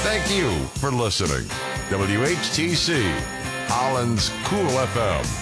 Thank you for listening. WHTC, Holland's Cool FM.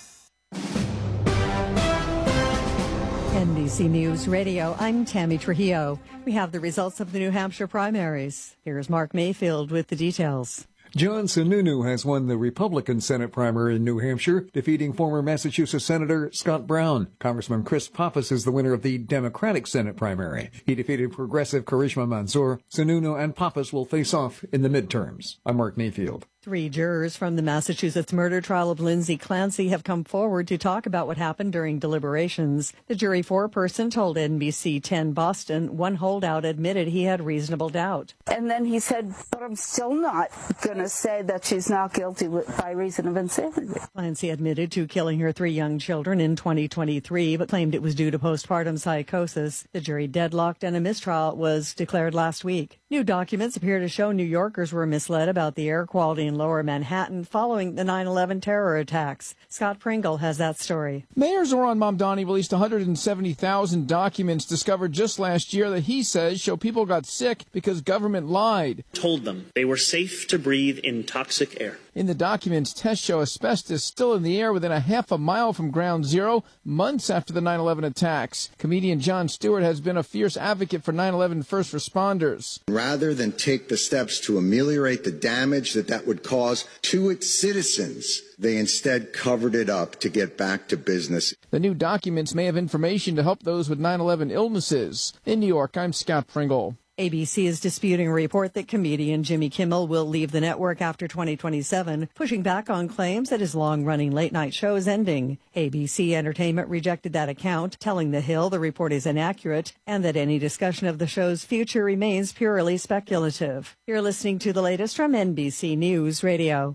NBC News Radio, I'm Tammy Trujillo. We have the results of the New Hampshire primaries. Here's Mark Mayfield with the details. John Sununu has won the Republican Senate primary in New Hampshire, defeating former Massachusetts Senator Scott Brown. Congressman Chris Pappas is the winner of the Democratic Senate primary. He defeated progressive Karishma Mansour. Sununu and Pappas will face off in the midterms. I'm Mark Mayfield. 3 jurors from the Massachusetts murder trial of Lindsay Clancy have come forward to talk about what happened during deliberations. The jury foreperson told NBC 10 Boston one holdout admitted he had reasonable doubt. And then he said, but I'm still not going to say that she's not guilty by reason of insanity. Clancy admitted to killing her 3 young children in 2023, but claimed it was due to postpartum psychosis. The jury deadlocked and a mistrial was declared last week. New documents appear to show New Yorkers were misled about the air quality in Lower Manhattan following the 9/11 terror attacks. Scott Pringle has that story. Mayor Zoran Mamdani released 170,000 documents discovered just last year that he says show people got sick because government lied. Told them they were safe to breathe in toxic air. In the documents, tests show asbestos still in the air within a half a mile from Ground Zero, months after the 9/11 attacks. Comedian Jon Stewart has been a fierce advocate for 9/11 first responders. Rather than take the steps to ameliorate the damage that would cause to its citizens, they instead covered it up to get back to business. The new documents may have information to help those with 9/11 illnesses. In New York, I'm Scott Pringle. ABC is disputing a report that comedian Jimmy Kimmel will leave the network after 2027, pushing back on claims that his long-running late-night show is ending. ABC Entertainment rejected that account, telling The Hill the report is inaccurate and that any discussion of the show's future remains purely speculative. You're listening to the latest from NBC News Radio.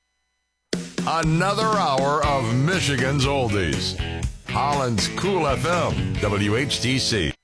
Another hour of Michigan's oldies. Holland's Cool FM, WHTC.